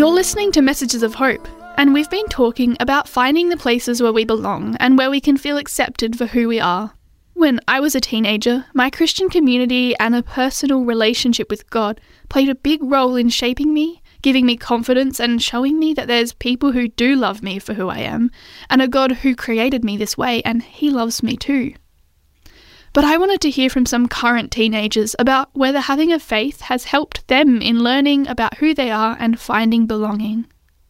You're listening to Messages of Hope, and we've been talking about finding the places where we belong and where we can feel accepted for who we are. When I was a teenager, my Christian community and a personal relationship with God played a big role in shaping me, giving me confidence and showing me that there's people who do love me for who I am, and a God who created me this way and He loves me too. But I wanted to hear from some current teenagers about whether having a faith has helped them in learning about who they are and finding belonging.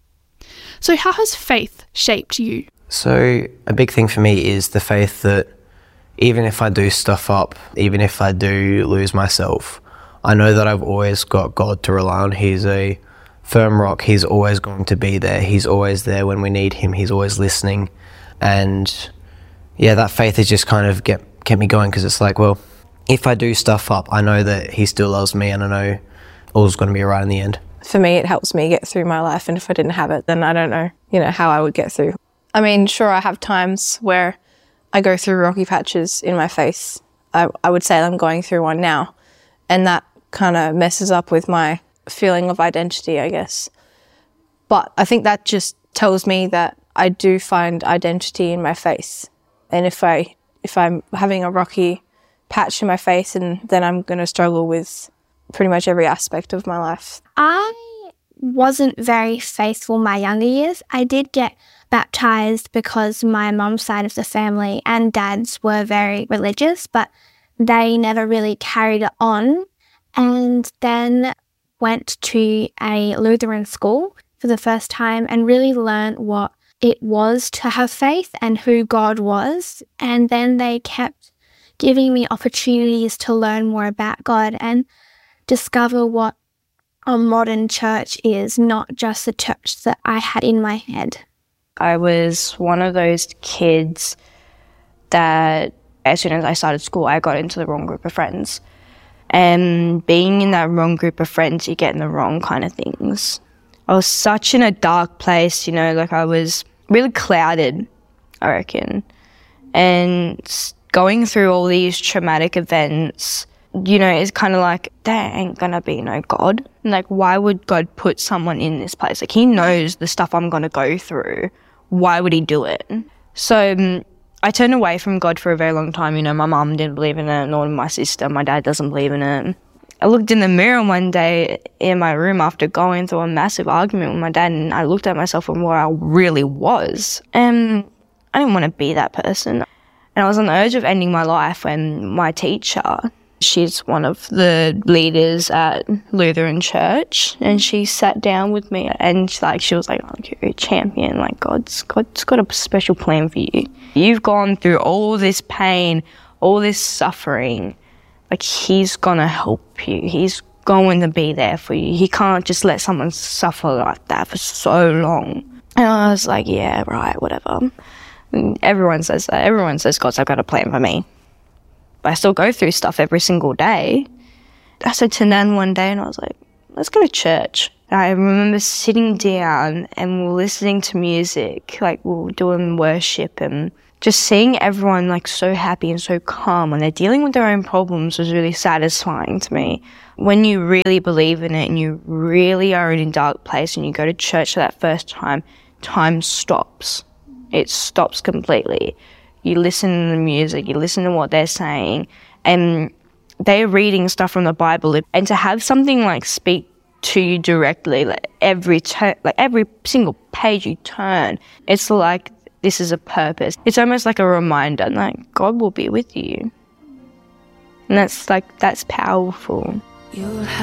So how has faith shaped you? So a big thing for me is the faith that even if I do stuff up, even if I do lose myself, I know that I've always got God to rely on. He's a firm rock. He's always going to be there. He's always there when we need Him. He's always listening. And yeah, that faith has just kind of kept me going, because it's like, well, if I do stuff up, I know that He still loves me, and I know all's going to be all right in the end. For me, it helps me get through my life, and if I didn't have it, then I don't know, how I would get through. I mean, sure, I have times where I go through rocky patches in my faith. I would say I'm going through one now, and that kind of messes up with my feeling of identity, I guess. But I think that just tells me that I do find identity in my faith, and if I'm having a rocky patch in my face, and then I'm going to struggle with pretty much every aspect of my life. I wasn't very faithful my younger years. I did get baptised because my mum's side of the family and dad's were very religious, but they never really carried it on, and then went to a Lutheran school for the first time and really learnt what it was to have faith and who God was. And then they kept giving me opportunities to learn more about God and discover what a modern church is, not just the church that I had in my head. I was one of those kids that as soon as I started school, I got into the wrong group of friends. And being in that wrong group of friends, you get in the wrong kind of things. I was such in a dark place, I was really clouded, I reckon. And going through all these traumatic events, it's kind of like, there ain't gonna be no God. Like, why would God put someone in this place? Like, He knows the stuff I'm gonna go through. Why would He do it? So I turned away from God for a very long time. My mum didn't believe in it, nor my sister. My dad doesn't believe in it. I looked in the mirror one day in my room after going through a massive argument with my dad, and I looked at myself and where I really was. And I didn't want to be that person. And I was on the edge of ending my life when my teacher, she's one of the leaders at Lutheran Church, and she sat down with me and she was like, oh, you're a champion. Like, God's got a special plan for you. You've gone through all this pain, all this suffering. Like, He's gonna help you. He's going to be there for you. He can't just let someone suffer like that for so long. And I was like, yeah, right, whatever. And everyone says that. Everyone says God's got a plan for me. But I still go through stuff every single day. I said to Nan one day, and I was like, let's go to church. And I remember sitting down and we're listening to music, like we were doing worship, and just seeing everyone like so happy and so calm when they're dealing with their own problems was really satisfying to me. When you really believe in it and you really are in a dark place and you go to church for that first time, time stops. It stops completely. You listen to the music, you listen to what they're saying, and they're reading stuff from the Bible. And to have something like speak to you directly, like every single page you turn, it's like this is a purpose. It's almost like a reminder, like God will be with you. And that's powerful.